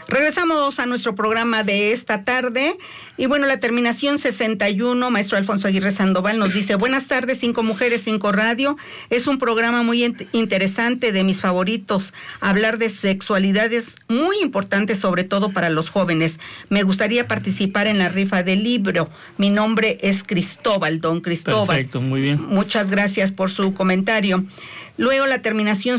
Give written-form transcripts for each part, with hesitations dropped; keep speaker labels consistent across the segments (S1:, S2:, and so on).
S1: Regresamos a nuestro programa de esta tarde y bueno, la terminación 61, maestro Alfonso Aguirre Sandoval nos dice: buenas tardes, 5 Mujeres, 5 Radio. Es un programa muy interesante, de mis favoritos. Hablar de sexualidad es muy importante, sobre todo para los jóvenes. Me gustaría participar en la rifa del libro. Mi nombre es Cristóbal, don Cristóbal.
S2: Perfecto, muy bien.
S1: Muchas gracias por su comentario. Luego la terminación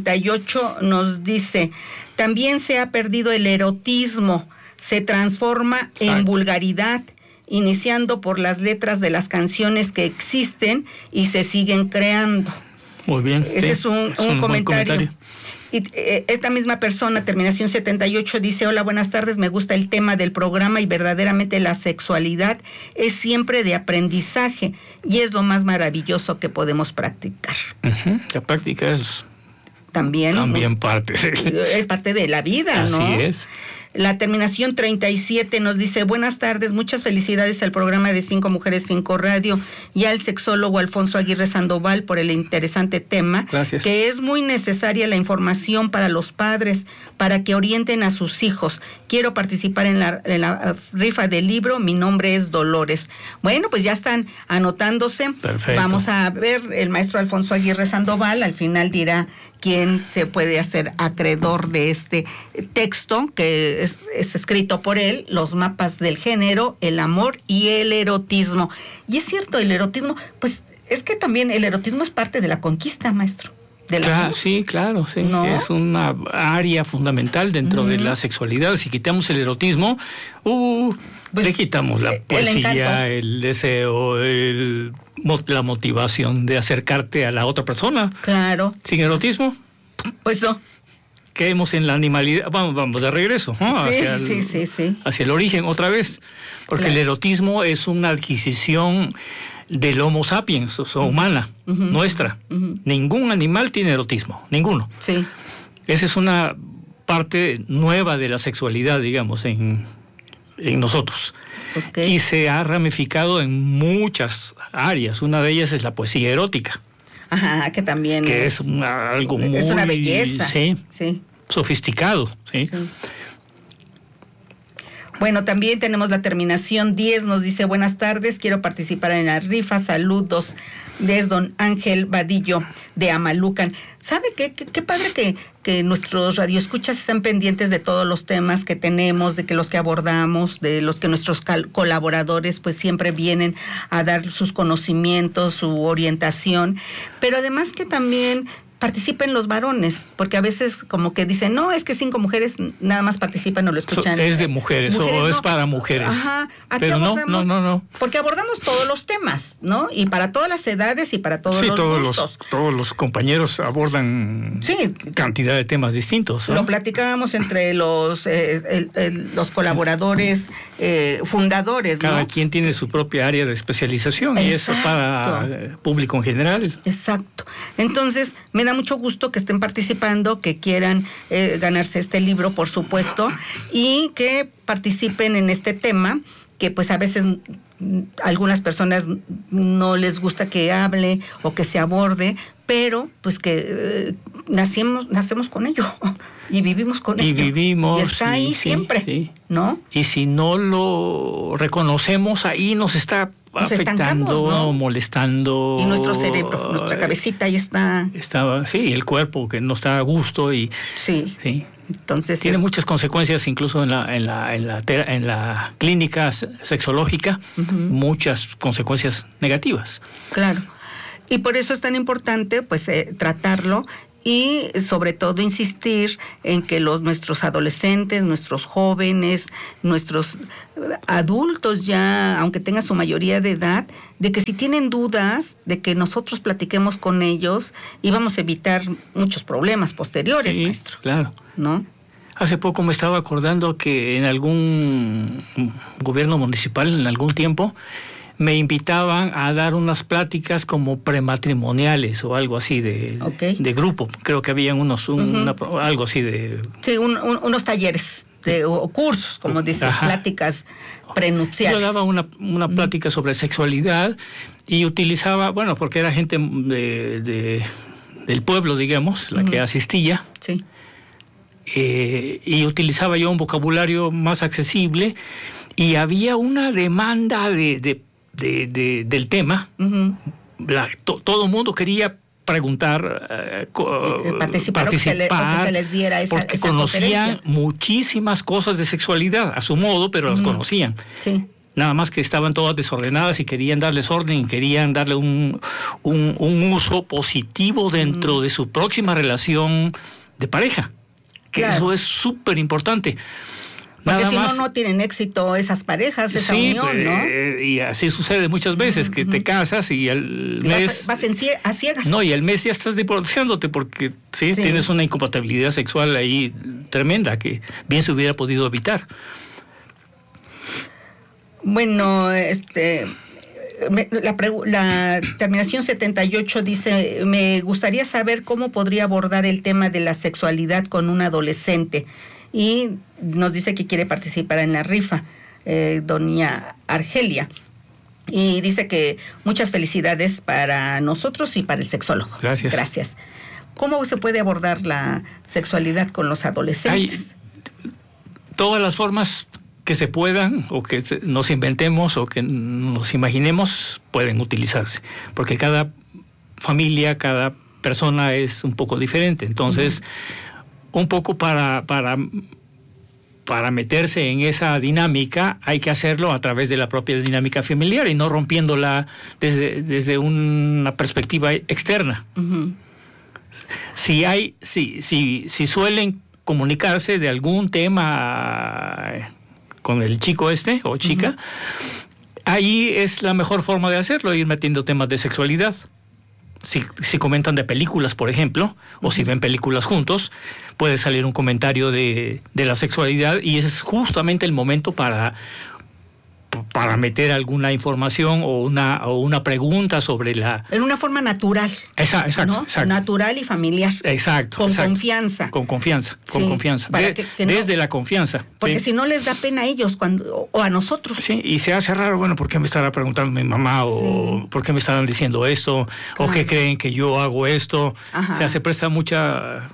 S1: 78 nos dice: también se ha perdido el erotismo, se transforma en vulgaridad, iniciando por las letras de las canciones que existen y se siguen creando.
S2: Muy bien.
S1: Ese es un comentario. Y esta misma persona, terminación 78, dice: hola, buenas tardes, me gusta el tema del programa y verdaderamente la sexualidad es siempre de aprendizaje y es lo más maravilloso que podemos practicar.
S2: La práctica es
S1: también
S2: parte
S1: es parte de la vida, ¿no?
S2: Así es.
S1: La terminación 37 nos dice: buenas tardes, muchas felicidades al programa de 5 Mujeres, 5 Radio y al sexólogo Alfonso Aguirre Sandoval por el interesante tema.
S2: Gracias.
S1: Que es muy necesaria la información para los padres, para que orienten a sus hijos. Quiero participar en la rifa del libro. Mi nombre es Dolores. Bueno, pues ya están anotándose.
S2: Perfecto.
S1: Vamos a ver, el maestro Alfonso Aguirre Sandoval al final dirá quién se puede hacer acreedor de este texto que es escrito por él: Los mapas del género, el amor y el erotismo. Y es cierto, el erotismo, pues es que también el erotismo es parte de la conquista, maestro.
S2: Sí, claro, sí. ¿No? Es una área fundamental dentro de la sexualidad. Si quitamos el erotismo, pues le quitamos la poesía, el deseo, la motivación de acercarte a la otra persona.
S1: Claro.
S2: Sin erotismo,
S1: pues no.
S2: Caemos en la animalidad. Vamos de regreso, ¿no?
S1: Sí.
S2: Hacia el origen otra vez. Porque el erotismo es una adquisición del Homo sapiens, o sea, humana, nuestra. Ningún animal tiene erotismo, ninguno.
S1: Sí.
S2: Esa es una parte nueva de la sexualidad, digamos, en nosotros.
S1: Okay.
S2: Y se ha ramificado en muchas áreas. Una de ellas es la poesía erótica.
S1: Ajá, que también
S2: es algo muy...
S1: Es una belleza.
S2: Sí. Sofisticado, sí.
S1: Bueno, también tenemos la terminación 10, nos dice: buenas tardes, quiero participar en la rifa, saludos. Es don Ángel Vadillo de Amalucan. ¿Sabe qué padre que nuestros radioescuchas están pendientes de todos los temas que tenemos, de que los que abordamos, de los que nuestros colaboradores pues siempre vienen a dar sus conocimientos, su orientación, pero además que también participen los varones, porque a veces como que dicen: no, es que 5 Mujeres nada más participan o lo escuchan.
S2: Es de mujeres o es para mujeres.
S1: Ajá.
S2: Pero no.
S1: Porque abordamos todos los temas, ¿no? Y para todas las edades y para todos los gustos.
S2: Todos los compañeros abordan cantidad de temas distintos, ¿no?
S1: Lo platicábamos entre los colaboradores fundadores, ¿no?
S2: Cada quien tiene su propia área de especialización. Exacto. Y eso para público en general.
S1: Exacto. Entonces, me da mucho gusto que estén participando, que quieran ganarse este libro, por supuesto, y que participen en este tema, que pues a veces algunas personas no les gusta que hable o que se aborde, pero pues que nacemos con ello y vivimos con ello. Y está ahí siempre, ¿no?
S2: Y si no lo reconocemos, ahí nos está afectando, ¿no? Molestando.
S1: Y nuestro cerebro, nuestra cabecita ahí está.
S2: El cuerpo que no está a gusto y... Sí. Entonces tiene muchas consecuencias, incluso en la clínica sexológica, muchas consecuencias negativas.
S1: Claro. Y por eso es tan importante, pues, tratarlo. Y sobre todo insistir en que nuestros adolescentes, nuestros jóvenes, nuestros adultos ya, aunque tengan su mayoría de edad, de que si tienen dudas, de que nosotros platiquemos con ellos y vamos a evitar muchos problemas posteriores, maestro.
S2: Claro.
S1: ¿No?
S2: Hace poco me estaba acordando que en algún gobierno municipal, en algún tiempo, me invitaban a dar unas pláticas como prematrimoniales o algo así de grupo. Creo que habían algo así de...
S1: Sí, unos talleres o cursos, como dicen, pláticas prenupciales.
S2: Yo daba una plática sobre sexualidad y utilizaba, porque era gente del pueblo, digamos, la que asistía.
S1: Sí.
S2: y utilizaba yo un vocabulario más accesible, y había una demanda del tema.
S1: Ujú.
S2: Todo el mundo quería preguntar,
S1: Participar, o que se les diera
S2: porque
S1: esa
S2: conocían
S1: conferencia.
S2: muchísimas cosas de sexualidad, a su modo, pero las conocían.
S1: Sí.
S2: Nada más que estaban todas desordenadas y querían darles orden, y querían darle un uso positivo dentro de su próxima relación de pareja. Que
S1: Claro.
S2: eso es súper importante.
S1: Porque
S2: Nada
S1: si no,
S2: más,
S1: no tienen éxito esas parejas, esa
S2: sí,
S1: unión, ¿no?
S2: y así sucede muchas veces, que te casas y el mes...
S1: Vas a ciegas.
S2: No, y el mes ya estás divorciándote porque sí, tienes una incompatibilidad sexual ahí tremenda que bien se hubiera podido evitar.
S1: Bueno, la terminación 78 dice, me gustaría saber cómo podría abordar el tema de la sexualidad con un adolescente. Y nos dice que quiere participar en la rifa, doña Argelia. Y dice que muchas felicidades para nosotros y para el sexólogo.
S2: Gracias.
S1: Gracias. ¿Cómo se puede abordar la sexualidad con los adolescentes?
S2: Hay todas las formas que se puedan, o que nos inventemos, o que nos imaginemos, pueden utilizarse. Porque cada familia, cada persona es un poco diferente. Entonces, un poco para meterse en esa dinámica hay que hacerlo a través de la propia dinámica familiar y no rompiéndola desde una perspectiva externa.
S1: Uh-huh.
S2: Si suelen comunicarse de algún tema con el chico o chica, ahí es la mejor forma de hacerlo, ir metiendo temas de sexualidad. Si comentan de películas, por ejemplo, o si ven películas juntos, puede salir un comentario de la sexualidad, y ese es justamente el momento para meter alguna información o una pregunta sobre
S1: en una forma natural.
S2: Exacto,
S1: ¿no?
S2: exacto.
S1: Natural y familiar.
S2: Exacto.
S1: Con
S2: exacto.
S1: confianza.
S2: Con confianza.
S1: Para que
S2: desde la confianza.
S1: Porque
S2: ¿sí?
S1: si no les da pena a ellos o a nosotros.
S2: Sí, y se hace raro, bueno, ¿por qué me estará preguntando mi mamá? O ¿por qué me estarán diciendo esto? Claro. ¿O qué creen que yo hago esto? Ajá. O sea, se presta mucha...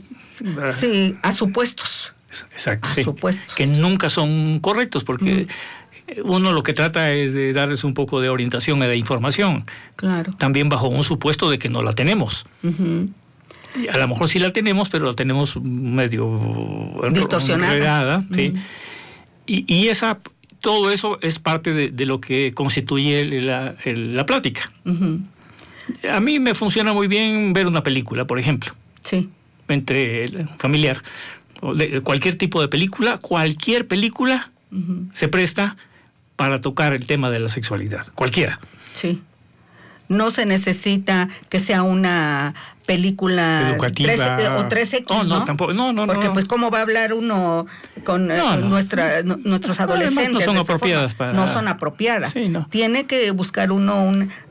S1: Sí, a supuestos.
S2: Exacto.
S1: A supuestos.
S2: Que nunca son correctos, porque... Uno lo que trata es de darles un poco de orientación y de información.
S1: Claro.
S2: También bajo un supuesto de que no la tenemos.
S1: Uh-huh.
S2: A lo mejor sí la tenemos, pero la tenemos medio
S1: distorsionada.
S2: Enredada,
S1: uh-huh.
S2: ¿sí? Y todo eso es parte de lo que constituye la plática.
S1: Uh-huh.
S2: A mí me funciona muy bien ver una película, por ejemplo.
S1: Sí.
S2: Entre familiar. Cualquier tipo de película, cualquier película uh-huh. se presta para tocar el tema de la sexualidad, cualquiera.
S1: Sí. No se necesita que sea una película
S2: educativa
S1: 3X,
S2: no, tampoco, no.
S1: Porque pues cómo va a hablar uno con nuestros adolescentes.
S2: No son apropiadas
S1: no son apropiadas.
S2: Sí, no.
S1: Tiene que buscar uno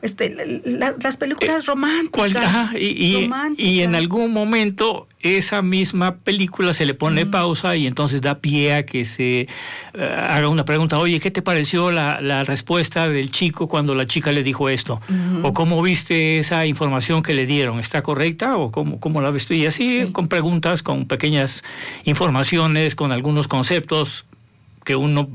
S1: las películas románticas.
S2: Y en algún momento esa misma película se le pone pausa y entonces da pie a que se haga una pregunta. Oye, ¿qué te pareció la respuesta del chico cuando la chica le dijo esto? ¿O cómo viste esa información que le dieron? ¿Está correcta o cómo la ves tú? Y así, sí. Con preguntas, con pequeñas informaciones, con algunos conceptos que uno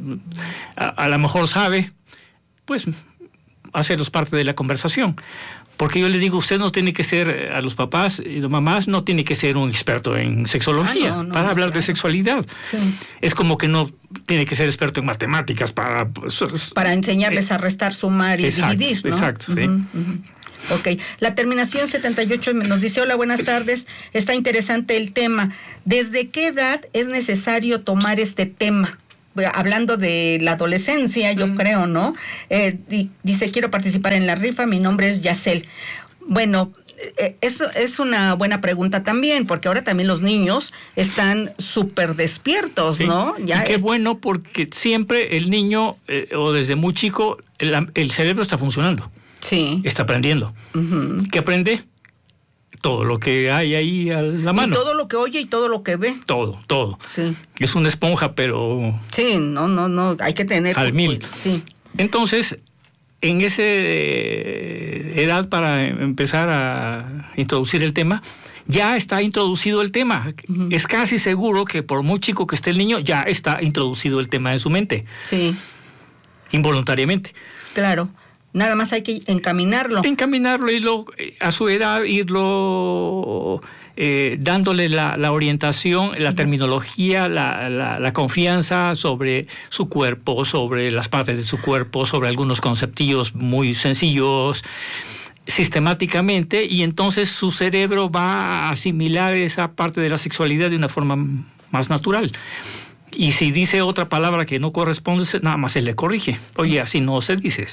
S2: a lo mejor sabe, pues hacerlos parte de la conversación. Porque yo le digo, usted no tiene que ser, a los papás y las mamás, no tiene que ser un experto en sexología para hablar de sexualidad.
S1: Sí.
S2: Es como que no tiene que ser experto en matemáticas para
S1: enseñarles a restar, sumar y dividir, ¿no?
S2: Exacto, sí.
S1: Ok, la terminación 78 nos dice, hola, buenas tardes, está interesante el tema. ¿Desde qué edad es necesario tomar este tema? Hablando de la adolescencia, yo creo, ¿no? Dice, quiero participar en la rifa, mi nombre es Yacel. Bueno, eso es una buena pregunta también, porque ahora también los niños están súper despiertos, sí. ¿no?
S2: Ya y qué bueno, porque siempre el niño, o desde muy chico, el cerebro está funcionando.
S1: Sí.
S2: Está aprendiendo.
S1: Uh-huh.
S2: ¿Qué aprende? Todo lo que hay ahí a la mano.
S1: Y todo lo que oye y todo lo que ve.
S2: Todo.
S1: Sí.
S2: Es una esponja, pero...
S1: Sí, no, hay que tener...
S2: al mil.
S1: Sí.
S2: Entonces, en esa edad para empezar a introducir el tema, ya está introducido el tema. Uh-huh. Es casi seguro que por muy chico que esté el niño, ya está introducido el tema en su mente.
S1: Sí.
S2: Involuntariamente.
S1: Claro. Nada más hay que encaminarlo.
S2: Irlo a su edad, irlo dándole la orientación, la terminología, la confianza sobre su cuerpo, sobre las partes de su cuerpo, sobre algunos conceptillos muy sencillos, sistemáticamente, y entonces su cerebro va a asimilar esa parte de la sexualidad de una forma más natural. Y si dice otra palabra que no corresponde, nada más se le corrige. Oye, así no se dice.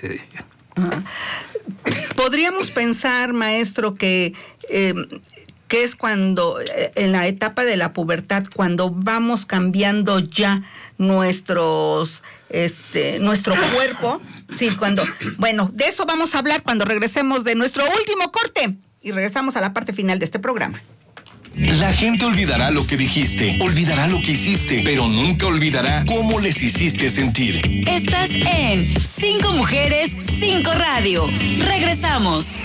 S1: Podríamos pensar, maestro, que es cuando, en la etapa de la pubertad, cuando vamos cambiando ya nuestro cuerpo. Sí, bueno, de eso vamos a hablar cuando regresemos de nuestro último corte y regresamos a la parte final de este programa.
S3: La gente olvidará lo que dijiste, olvidará lo que hiciste, pero nunca olvidará cómo les hiciste sentir.
S4: Estás en 5 Mujeres, 5 Radio. Regresamos.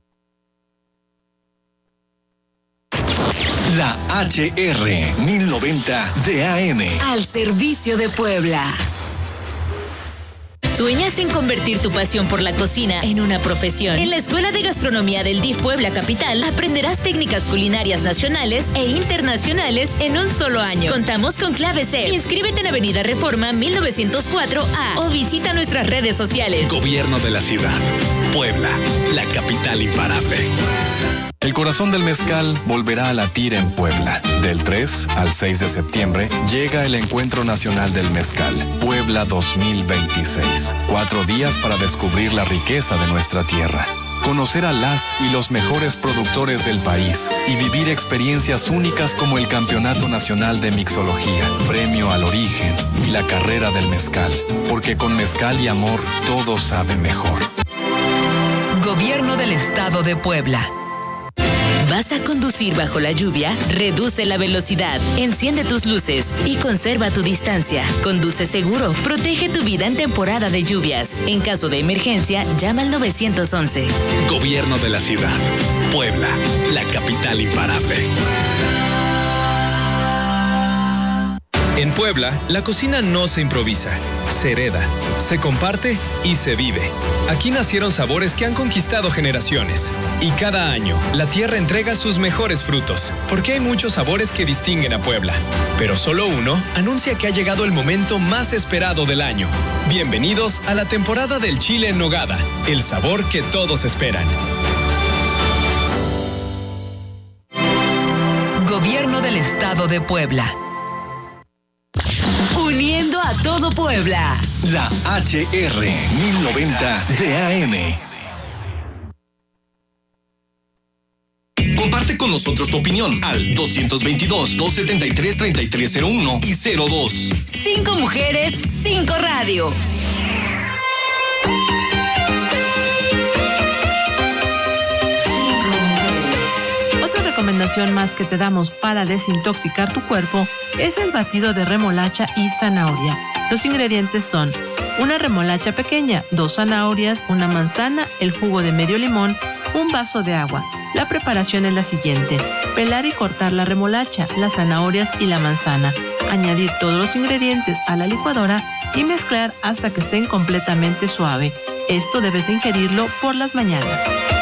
S3: La HR 1090 de AM.
S4: Al servicio de Puebla. ¿Sueñas en convertir tu pasión por la cocina en una profesión? En la Escuela de Gastronomía del DIF Puebla Capital aprenderás técnicas culinarias nacionales e internacionales en un solo año. Contamos con clave C. Inscríbete en Avenida Reforma 1904A o visita nuestras redes sociales.
S3: Gobierno de la ciudad. Puebla, la capital imparable. El corazón del mezcal volverá a latir en Puebla. Del 3 al 6 de septiembre llega el Encuentro Nacional del Mezcal, Puebla 2026. 4 días para descubrir la riqueza de nuestra tierra, conocer a las y los mejores productores del país y vivir experiencias únicas como el Campeonato Nacional de Mixología, Premio al Origen y la Carrera del Mezcal. Porque con mezcal y amor todo sabe mejor.
S4: Gobierno del Estado de Puebla. ¿Vas a conducir bajo la lluvia? Reduce la velocidad, enciende tus luces y conserva tu distancia. Conduce seguro, protege tu vida en temporada de lluvias. En caso de emergencia, llama al 911.
S3: Gobierno de la ciudad. Puebla, la capital imparable.
S5: En Puebla, la cocina no se improvisa, se hereda, se comparte y se vive. Aquí nacieron sabores que han conquistado generaciones. Y cada año, la tierra entrega sus mejores frutos, porque hay muchos sabores que distinguen a Puebla. Pero solo uno anuncia que ha llegado el momento más esperado del año. Bienvenidos a la temporada del chile en nogada, el sabor que todos esperan.
S4: Gobierno del Estado de Puebla. Uniendo a todo Puebla.
S3: La HR 1090 de AM. Comparte con nosotros tu opinión al 222-273-3301 y 02.
S4: 5 Mujeres, 5 Radio.
S6: Recomendación más que te damos para desintoxicar tu cuerpo es el batido de remolacha y zanahoria. Los ingredientes son una remolacha pequeña, 2 zanahorias, una manzana, el jugo de medio limón, un vaso de agua. La preparación es la siguiente: pelar y cortar la remolacha, las zanahorias y la manzana, añadir todos los ingredientes a la licuadora y mezclar hasta que estén completamente suave. Esto debes de ingerirlo por las mañanas.